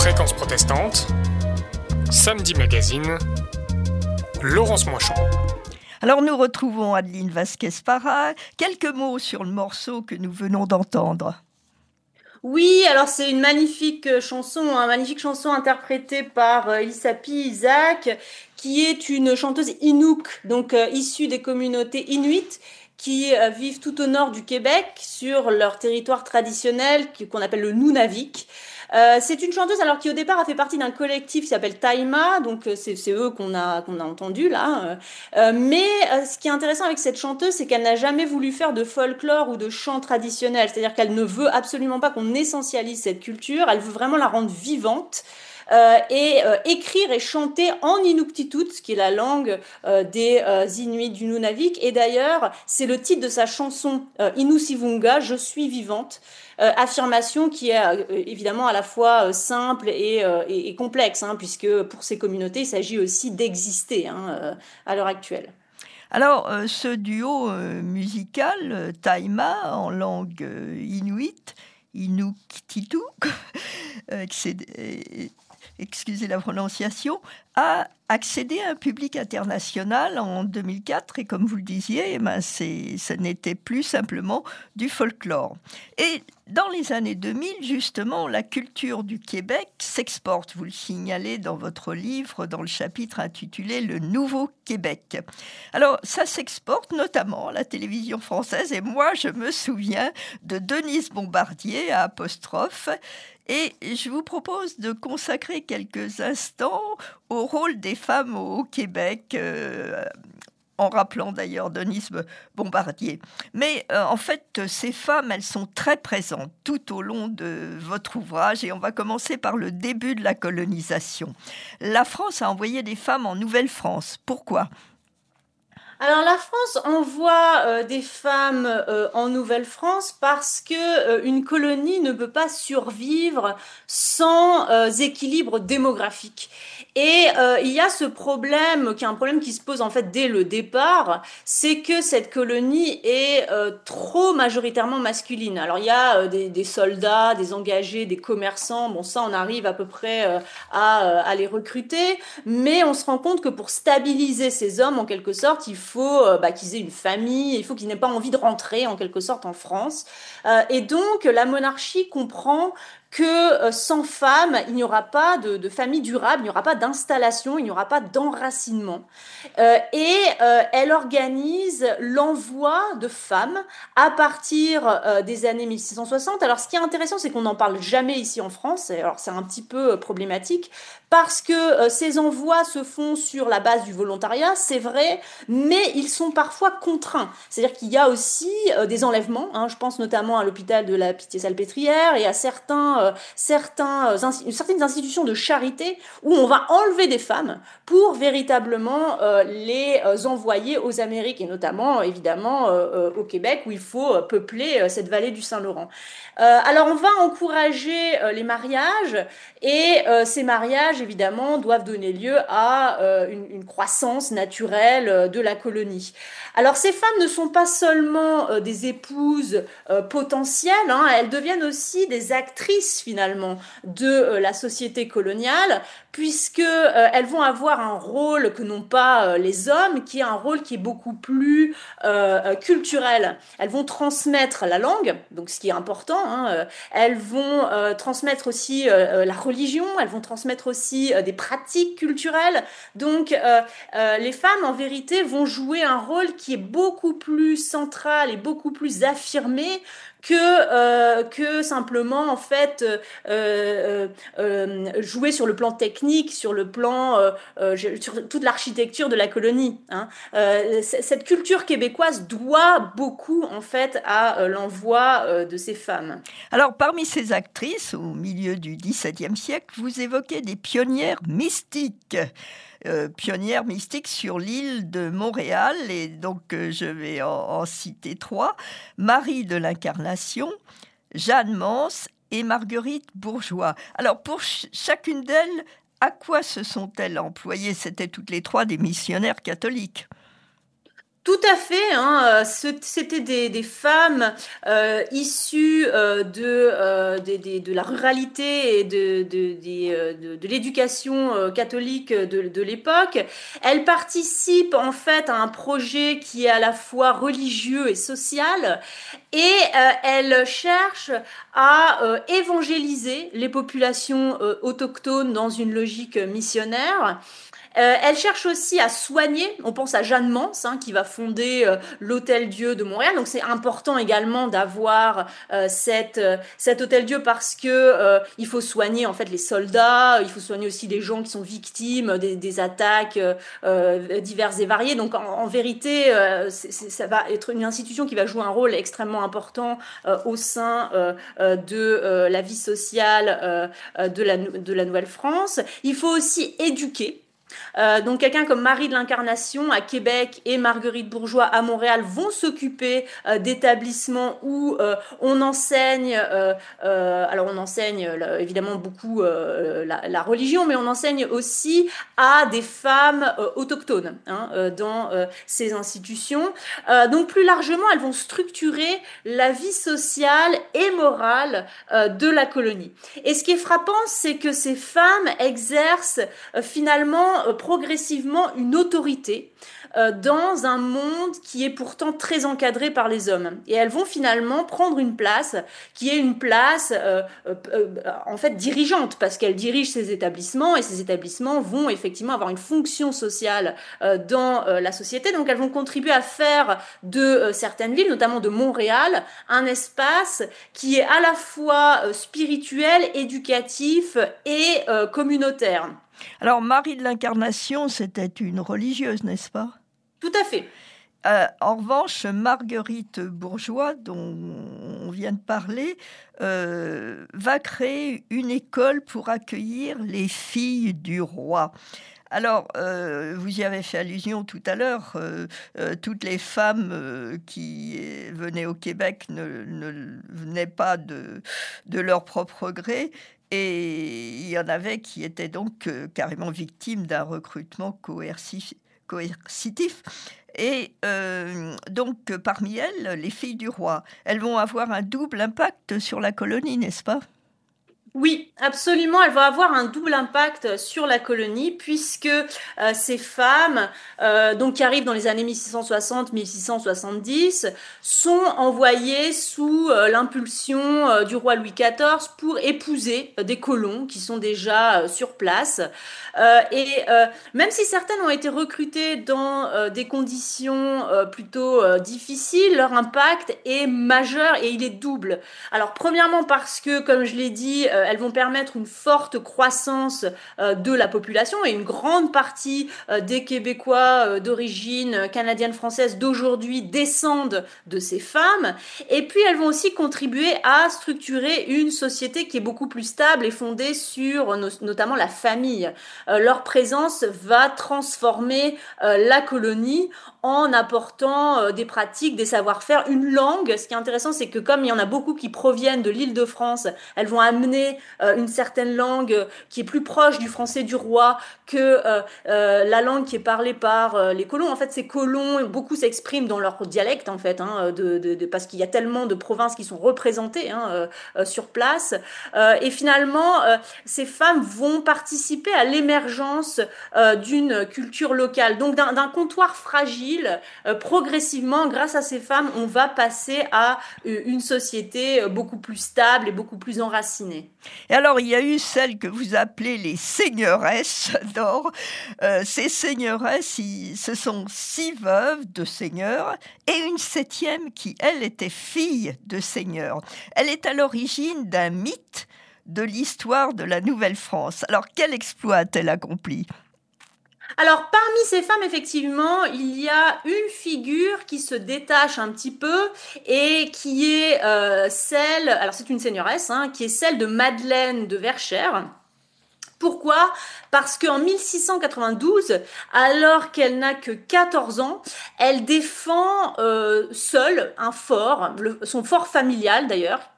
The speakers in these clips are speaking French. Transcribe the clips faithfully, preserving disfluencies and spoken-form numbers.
Fréquence protestante, Samedi Magazine, Laurence Moinchon. Alors nous retrouvons Adeline Vasquez-Para. Quelques mots sur le morceau que nous venons d'entendre. Oui, alors c'est une magnifique chanson, une hein, magnifique chanson interprétée par euh, Elisapi Isaac, qui est une chanteuse Inuk, donc euh, issue des communautés inuites, qui euh, vivent tout au nord du Québec, sur leur territoire traditionnel qu'on appelle le Nunavik. Euh, c'est une chanteuse alors qui au départ a fait partie d'un collectif qui s'appelle Taïma, donc euh, c'est, c'est eux qu'on a, qu'on a entendu là. Euh, mais euh, ce qui est intéressant avec cette chanteuse, c'est qu'elle n'a jamais voulu faire de folklore ou de chant traditionnel, c'est-à-dire qu'elle ne veut absolument pas qu'on essentialise cette culture, elle veut vraiment la rendre vivante. Euh, et euh, écrire et chanter en Inuktitut, qui est la langue euh, des euh, Inuits du Nunavik. Et d'ailleurs, c'est le titre de sa chanson euh, Inusivunga, Je suis vivante. Euh, affirmation qui est euh, évidemment à la fois euh, simple et, euh, et, et complexe, hein, puisque pour ces communautés, il s'agit aussi d'exister hein, euh, à l'heure actuelle. Alors, euh, ce duo euh, musical, euh, Taïma, en langue euh, inuite, Inuktitut, euh, c'est, euh, excusez la prononciation, a accédé à un public international en deux mille quatre et comme vous le disiez, eh ben c'est, ce n'était plus simplement du folklore. Et dans les années deux mille, justement, la culture du Québec s'exporte, vous le signalez dans votre livre, dans le chapitre intitulé « Le Nouveau Québec ». Alors, ça s'exporte notamment à la télévision française et moi, je me souviens de Denise Bombardier à Apostrophe. Et je vous propose de consacrer quelques instants au rôle des femmes au Québec, euh, en rappelant d'ailleurs Denise Bombardier. Mais euh, en fait, ces femmes, elles sont très présentes tout au long de votre ouvrage et on va commencer par le début de la colonisation. La France a envoyé des femmes en Nouvelle-France. Pourquoi ? Alors la France envoie euh, des femmes euh, en Nouvelle-France parce que euh, une colonie ne peut pas survivre sans euh, équilibre démographique. Et euh, il y a ce problème, qui est un problème qui se pose en fait dès le départ, c'est que cette colonie est euh, trop majoritairement masculine. Alors il y a euh, des, des soldats, des engagés, des commerçants, bon ça on arrive à peu près euh, à, à les recruter, mais on se rend compte que pour stabiliser ces hommes en quelque sorte, il faut euh, bah, qu'ils aient une famille, il faut qu'ils n'aient pas envie de rentrer en quelque sorte en France. Euh, et donc la monarchie comprend que euh, sans femmes, il n'y aura pas de, de famille durable, il n'y aura pas d'installation, il n'y aura pas d'enracinement. Euh, et euh, elle organise l'envoi de femmes à partir euh, des années mille six cent soixante. Alors ce qui est intéressant, c'est qu'on n'en parle jamais ici en France, alors c'est un petit peu euh, problématique, parce que euh, ces envois se font sur la base du volontariat, c'est vrai, mais ils sont parfois contraints. C'est-à-dire qu'il y a aussi euh, des enlèvements, hein, je pense notamment à l'hôpital de la Pitié-Salpêtrière et à certains, euh, certains, euh, insti- certaines institutions de charité où on va enlever des femmes pour véritablement euh, les euh, envoyer aux Amériques et notamment évidemment euh, euh, au Québec où il faut euh, peupler euh, cette vallée du Saint-Laurent. Euh, alors on va encourager euh, les mariages et euh, ces mariages évidemment doivent donner lieu à euh, une, une croissance naturelle euh, de la colonie. Alors ces femmes ne sont pas seulement euh, des épouses euh, potentielles, hein, elles deviennent aussi des actrices finalement de euh, la société coloniale puisque euh, elles vont avoir un rôle que n'ont pas euh, les hommes, qui est un rôle qui est beaucoup plus euh, culturel. Elles vont transmettre la langue, donc ce qui est important, hein, elles vont euh, transmettre aussi euh, la religion, elles vont transmettre aussi euh, des pratiques culturelles. Donc euh, euh, les femmes en vérité vont jouer un rôle qui est beaucoup plus central et beaucoup plus affirmé que euh, que simplement en fait euh, euh, euh, jouer sur le plan technique, sur le plan euh, euh, sur toute l'architecture de la colonie. Hein. Euh, cette culture québécoise doit beaucoup en fait à euh, l'envoi euh, de ces femmes. Alors parmi ces actrices au milieu du dix-septième siècle, vous évoquez des pionnières mystiques. Euh, pionnières mystiques sur l'île de Montréal, et donc euh, je vais en, en citer trois. Marie de l'Incarnation, Jeanne Mance et Marguerite Bourgeois. Alors pour ch- chacune d'elles, à quoi se sont-elles employées ? C'était toutes les trois des missionnaires catholiques. Tout à fait, hein, euh, ce- c'était des, des femmes euh, issues euh, de, euh, des- des- de la ruralité et de, de, des, euh, de, de l'éducation euh, catholique de, de l'époque. Elles participent en fait à un projet qui est à la fois religieux et social et euh, elles cherchent à euh, évangéliser les populations euh, autochtones dans une logique missionnaire. Euh, elle cherche aussi à soigner. On pense à Jeanne Mance, hein, qui va fonder euh, l'Hôtel-Dieu de Montréal. Donc c'est important également d'avoir euh, cette, euh, cet Hôtel-Dieu parce que euh, il faut soigner en fait les soldats. Il faut soigner aussi les gens qui sont victimes des, des attaques euh, diverses et variées. Donc en, en vérité, euh, c'est, c'est, ça va être une institution qui va jouer un rôle extrêmement important euh, au sein euh, euh, de euh, la vie sociale euh, de la, de la Nouvelle-France. Il faut aussi éduquer. Euh, donc quelqu'un comme Marie de l'Incarnation à Québec et Marguerite Bourgeois à Montréal vont s'occuper euh, d'établissements où euh, on enseigne, euh, euh, alors on enseigne là, évidemment beaucoup euh, la, la religion, mais on enseigne aussi à des femmes euh, autochtones hein, euh, dans euh, ces institutions. Euh, donc plus largement, elles vont structurer la vie sociale et morale euh, de la colonie. Et ce qui est frappant, c'est que ces femmes exercent euh, finalement euh, progressivement une autorité euh, dans un monde qui est pourtant très encadré par les hommes. Et elles vont finalement prendre une place qui est une place euh, euh, euh, en fait dirigeante parce qu'elles dirigent ces établissements et ces établissements vont effectivement avoir une fonction sociale euh, dans euh, la société. Donc elles vont contribuer à faire de euh, certaines villes, notamment de Montréal, un espace qui est à la fois euh, spirituel, éducatif et euh, communautaire. Alors, Marie de l'Incarnation, c'était une religieuse, n'est-ce pas? Tout à fait. Euh, en revanche, Marguerite Bourgeois, dont on vient de parler, euh, va créer une école pour accueillir les filles du roi. Alors, euh, vous y avez fait allusion tout à l'heure, euh, euh, toutes les femmes euh, qui venaient au Québec ne, ne venaient pas de, de leur propre gré. Et il y en avait qui étaient donc euh, carrément victimes d'un recrutement coercitif. coercitif. Et euh, donc, parmi elles, les filles du roi, elles vont avoir un double impact sur la colonie, n'est-ce pas? Oui, absolument. Elle va avoir un double impact sur la colonie puisque euh, ces femmes, euh, donc qui arrivent dans les années mille six cent soixante mille six cent soixante-dix, sont envoyées sous euh, l'impulsion euh, du roi Louis quatorze pour épouser euh, des colons qui sont déjà euh, sur place. Euh, et euh, même si certaines ont été recrutées dans euh, des conditions euh, plutôt euh, difficiles, leur impact est majeur et il est double. Alors premièrement parce que, comme je l'ai dit, euh, elles vont permettre une forte croissance euh, de la population et une grande partie euh, des Québécois euh, d'origine canadienne-française d'aujourd'hui descendent de ces femmes. Et puis elles vont aussi contribuer à structurer une société qui est beaucoup plus stable et fondée sur no- notamment la famille. Euh, leur présence va transformer euh, la colonie en apportant euh, des pratiques, des savoir-faire, une langue. Ce qui est intéressant, c'est que comme il y en a beaucoup qui proviennent de l'Île-de-France, elles vont amener euh, une certaine langue qui est plus proche du français du roi que euh, euh, la langue qui est parlée par euh, les colons. En fait, ces colons, beaucoup s'expriment dans leur dialecte, en fait, hein, de, de, de, parce qu'il y a tellement de provinces qui sont représentées hein, euh, euh, sur place. Euh, et finalement, euh, ces femmes vont participer à l'émergence euh, d'une culture locale, donc d'un, d'un comptoir fragile. Euh, progressivement, grâce à ces femmes, on va passer à euh, une société beaucoup plus stable et beaucoup plus enracinée. Et alors, il y a eu celles que vous appelez les seigneuresses, j'adore. Euh, ces seigneuresses, il, ce sont six veuves de seigneurs et une septième qui, elle, était fille de seigneur. Elle est à l'origine d'un mythe de l'histoire de la Nouvelle-France. Alors, quel exploit a-t-elle accompli ? Alors, parmi ces femmes, effectivement, il y a une figure qui se détache un petit peu et qui est euh, celle, alors c'est une seigneuresse, hein, qui est celle de Madeleine de Verchères. Pourquoi ? Parce qu'en mille six cent quatre-vingt-douze, alors qu'elle n'a que quatorze ans, elle défend euh, seule un fort, le, son fort familial d'ailleurs,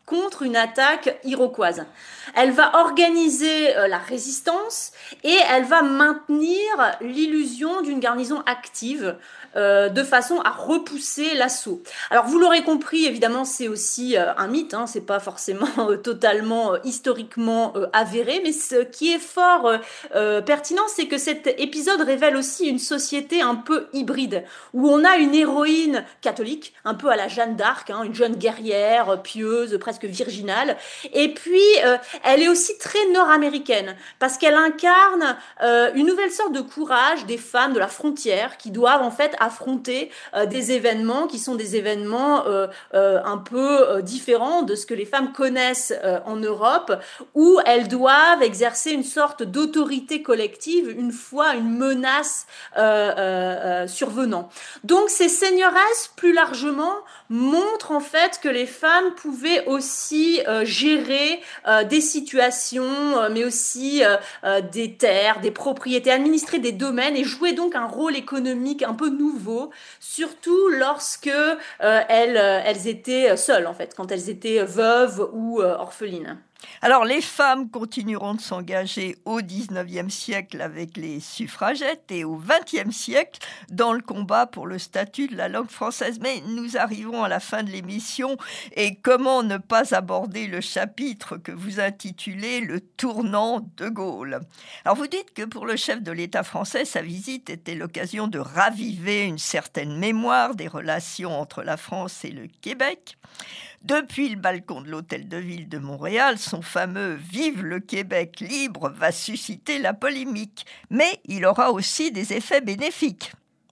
contre une attaque iroquoise. Elle va organiser euh, la résistance et elle va maintenir l'illusion d'une garnison active euh, de façon à repousser l'assaut. Alors vous l'aurez compris, évidemment c'est aussi euh, un mythe, hein, c'est pas forcément euh, totalement euh, historiquement euh, avéré, mais ce qui est fort euh, euh, pertinent, c'est que cet épisode révèle aussi une société un peu hybride, où on a une héroïne catholique, un peu à la Jeanne d'Arc, hein, une jeune guerrière, pieuse, presque virginale, et puis euh, elle est aussi très nord-américaine, parce qu'elle incarne euh, une nouvelle sorte de courage des femmes de la frontière, qui doivent en fait affronter euh, des événements qui sont des événements euh, euh, un peu euh, différents de ce que les femmes connaissent euh, en Europe, où elles doivent exercer une sorte d'autorité collective une fois une menace euh, euh, euh, survenant. Donc ces seigneuresses, plus largement, montrent en fait que les femmes pouvaient aussi euh, gérer euh, des situations, euh, mais aussi euh, euh, des terres, des propriétés, administrer des domaines et jouer donc un rôle économique un peu nouveau, surtout lorsque euh, elles, euh, elles étaient seules en fait, quand elles étaient veuves ou euh, orphelines. Alors, les femmes continueront de s'engager au dix-neuvième siècle avec les suffragettes et au vingtième siècle dans le combat pour le statut de la langue française. Mais nous arrivons à la fin de l'émission et comment ne pas aborder le chapitre que vous intitulez « Le tournant de Gaulle ». Alors, vous dites que pour le chef de l'État français, sa visite était l'occasion de raviver une certaine mémoire des relations entre la France et le Québec. Depuis le balcon de l'Hôtel de Ville de Montréal, son fameux « Vive le Québec libre » va susciter la polémique. Mais il aura aussi des effets bénéfiques.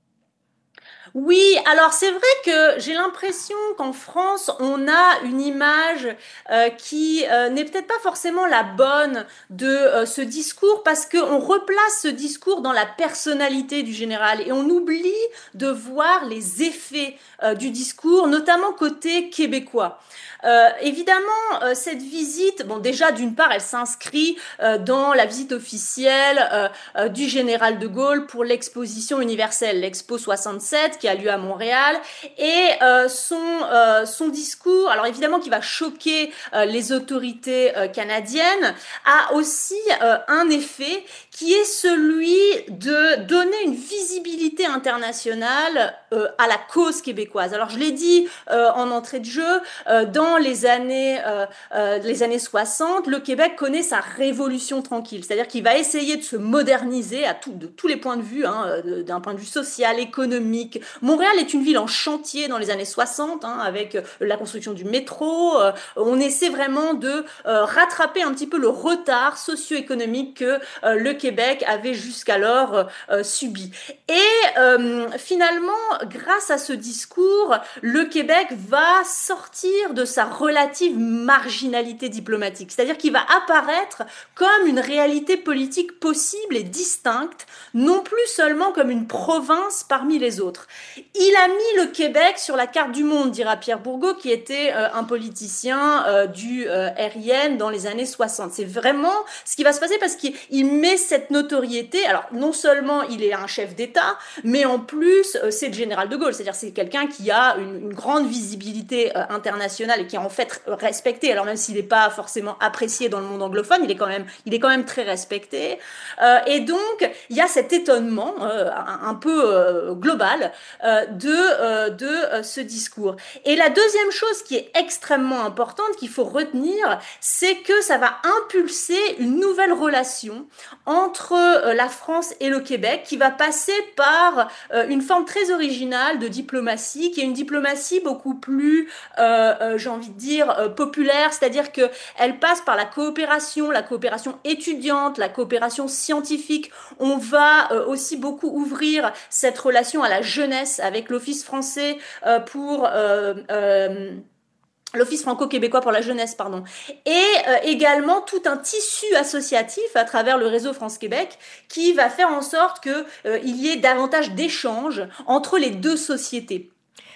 Oui, alors c'est vrai que j'ai l'impression qu'en France, on a une image euh, qui euh, n'est peut-être pas forcément la bonne de euh, ce discours parce qu'on replace ce discours dans la personnalité du général et on oublie de voir les effets euh, du discours, notamment côté québécois. Euh, évidemment, euh, cette visite, bon déjà d'une part, elle s'inscrit euh, dans la visite officielle euh, euh, du général de Gaulle pour l'exposition universelle, l'Expo soixante-sept, qui a lieu à Montréal, et euh, son euh, son discours, alors évidemment qui va choquer euh, les autorités euh, canadiennes, a aussi euh, un effet qui est celui de donner une visibilité internationale euh, à la cause québécoise. Alors je l'ai dit euh, en entrée de jeu, euh, dans les années euh, euh, les années soixante, le Québec connaît sa révolution tranquille, c'est-à-dire qu'il va essayer de se moderniser à tout, de tous les points de vue, hein, d'un point de vue social, économique. Montréal est une ville en chantier dans les années soixante, hein, avec la construction du métro. Euh, on essaie vraiment de euh, rattraper un petit peu le retard socio-économique que euh, le Québec avait jusqu'alors euh, subi. Et euh, finalement, grâce à ce discours, le Québec va sortir de sa relative marginalité diplomatique, c'est-à-dire qu'il va apparaître comme une réalité politique possible et distincte, non plus seulement comme une province parmi les autres. Il a mis le Québec sur la carte du monde, dira Pierre Bourgault, qui était euh, un politicien euh, du euh, R I N dans les années soixante. C'est vraiment ce qui va se passer parce qu'il met cette notoriété. Alors, non seulement il est un chef d'État, mais en plus, euh, c'est le général de Gaulle. C'est-à-dire c'est quelqu'un qui a une, une grande visibilité euh, internationale et qui est en fait respecté. Alors, même s'il n'est pas forcément apprécié dans le monde anglophone, il est quand même, il est quand même très respecté. Euh, et donc, il y a cet étonnement euh, un, un peu euh, global euh, de, euh, de euh, ce discours. Et la deuxième chose qui est extrêmement importante, qu'il faut retenir, c'est que ça va impulser une nouvelle relation entre euh, la France et le Québec qui va passer par euh, une forme très originale de diplomatie, qui est une diplomatie beaucoup plus, euh, euh, j'ai envie de dire, euh, populaire, c'est-à-dire qu'elle passe par la coopération, la coopération étudiante, la coopération scientifique. On va euh, aussi beaucoup ouvrir cette relation à la jeunesse avec l'Office français euh, pour... Euh, euh, l'Office franco-québécois pour la jeunesse, pardon, et euh, également tout un tissu associatif à travers le réseau France-Québec qui va faire en sorte qu'il euh, y ait davantage d'échanges entre les deux sociétés.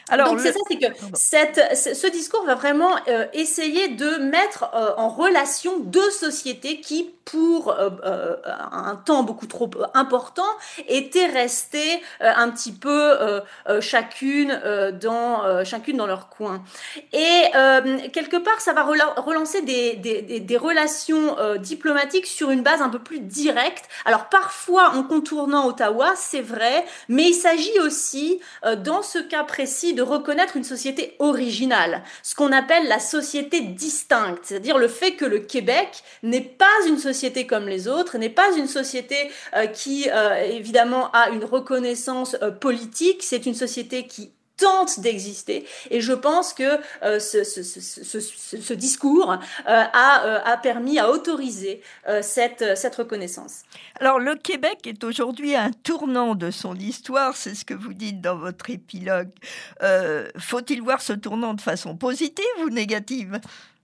Alors, donc, le... c'est ça, c'est que cette, ce discours va vraiment euh, essayer de mettre euh, en relation deux sociétés qui, pour euh, euh, un temps beaucoup trop important, étaient restées euh, un petit peu euh, euh, chacune, euh, dans, euh, chacune dans leur coin. Et euh, quelque part, ça va relancer des, des, des, des relations euh, diplomatiques sur une base un peu plus directe. Alors, parfois en contournant Ottawa, c'est vrai, mais il s'agit aussi, euh, dans ce cas précis, de reconnaître une société originale, ce qu'on appelle la société distincte, c'est-à-dire le fait que le Québec n'est pas une société comme les autres, n'est pas une société euh, qui, euh, évidemment, a une reconnaissance euh, politique, c'est une société qui tente d'exister, et je pense que euh, ce, ce, ce, ce, ce discours euh, a, euh, a permis, a autorisé euh, cette, cette reconnaissance. Alors, le Québec est aujourd'hui un tournant de son histoire, c'est ce que vous dites dans votre épilogue. Euh, faut-il voir ce tournant de façon positive ou négative ?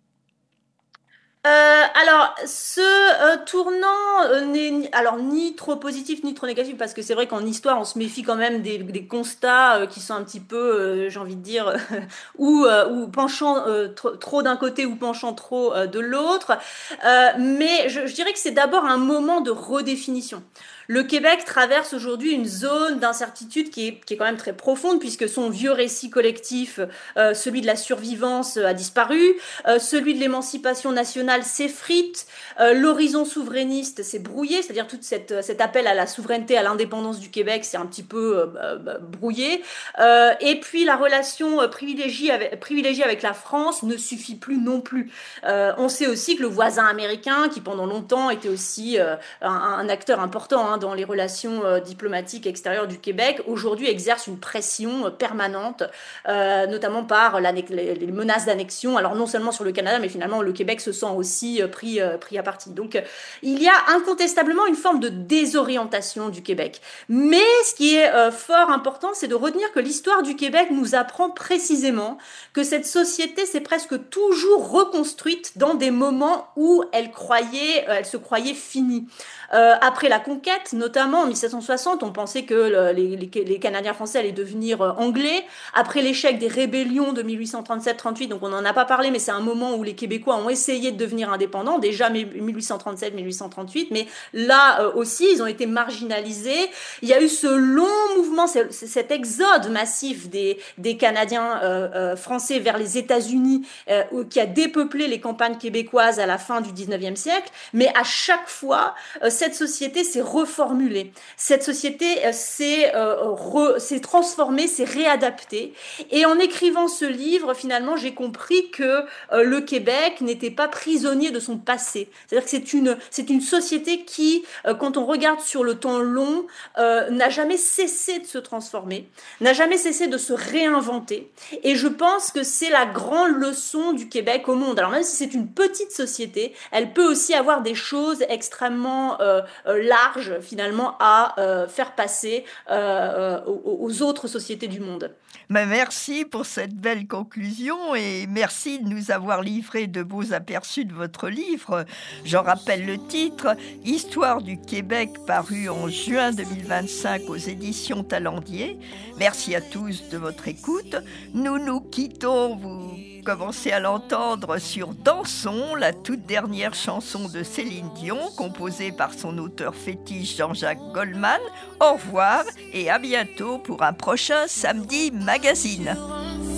Euh, alors, ce euh, tournant euh, n'est ni, alors ni trop positif ni trop négatif, parce que c'est vrai qu'en histoire, on se méfie quand même des, des constats euh, qui sont un petit peu, euh, j'ai envie de dire, ou, euh, ou penchant euh, trop, trop d'un côté ou penchant trop euh, de l'autre. Euh, mais je, je dirais que c'est d'abord un moment de redéfinition. Le Québec traverse aujourd'hui une zone d'incertitude qui est, qui est quand même très profonde, puisque son vieux récit collectif, euh, celui de la survivance, euh, a disparu, euh, celui de l'émancipation nationale s'effrite, euh, l'horizon souverainiste s'est brouillé, c'est-à-dire tout cette, cet appel à la souveraineté, à l'indépendance du Québec, c'est un petit peu euh, euh, brouillé, euh, et puis la relation privilégiée avec, privilégiée avec la France ne suffit plus non plus. Euh, on sait aussi que le voisin américain, qui pendant longtemps était aussi euh, un, un acteur important, hein, dans les relations euh, diplomatiques extérieures du Québec, aujourd'hui exerce une pression euh, permanente, euh, notamment par les, les menaces d'annexion, alors non seulement sur le Canada, mais finalement le Québec se sent aussi euh, pris, euh, pris à partie. Donc euh, il y a incontestablement une forme de désorientation du Québec. Mais ce qui est euh, fort important, c'est de retenir que l'histoire du Québec nous apprend précisément que cette société s'est presque toujours reconstruite dans des moments où elle croyait, euh, elle se croyait finie. Euh, après la conquête, notamment en mille sept cent soixante, on pensait que le, les, les, les Canadiens français allaient devenir euh, anglais. Après l'échec des rébellions de mille huit cent trente-sept trente-huit, donc on n'en a pas parlé, mais c'est un moment où les Québécois ont essayé de devenir indépendants, déjà mille huit cent trente-sept mille huit cent trente-huit, mais là euh, aussi, ils ont été marginalisés. Il y a eu ce long mouvement, c'est, c'est cet exode massif des, des Canadiens euh, euh, français vers les États-Unis, euh, qui a dépeuplé les campagnes québécoises à la fin du dix-neuvième siècle, mais à chaque fois, euh, cette société s'est reformulée. Cette société euh, s'est, euh, re, s'est transformée, s'est réadaptée. Et en écrivant ce livre, finalement, j'ai compris que euh, le Québec n'était pas prisonnier de son passé. C'est-à-dire que c'est une, c'est une société qui, euh, quand on regarde sur le temps long, euh, n'a jamais cessé de se transformer, n'a jamais cessé de se réinventer. Et je pense que c'est la grande leçon du Québec au monde. Alors même si c'est une petite société, elle peut aussi avoir des choses extrêmement euh, euh, larges, finalement, à euh, faire passer euh, aux, aux autres sociétés du monde. Mais merci pour cette belle conclusion et merci de nous avoir livré de beaux aperçus de votre livre. J'en rappelle le titre, Histoire du Québec, paru en juin deux mille vingt-cinq aux éditions Talendier. Merci à tous de votre écoute. Nous nous quittons, vous commencez à l'entendre sur Dansons, la toute dernière chanson de Céline Dion, composée par son auteur fétiche Jean-Jacques Goldman. Au revoir et à bientôt pour un prochain Samedi Magazine.